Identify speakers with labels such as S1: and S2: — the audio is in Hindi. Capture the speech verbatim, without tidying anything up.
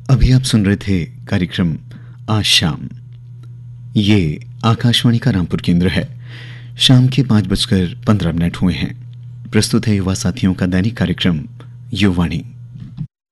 S1: अभी आप सुन रहे थे कार्यक्रम आज शाम। ये आकाशवाणी का रामपुर केंद्र है। शाम के पाँच बजकर पंद्रह मिनट हुए हैं। प्रस्तुत है युवा साथियों का दैनिक कार्यक्रम युवाणी।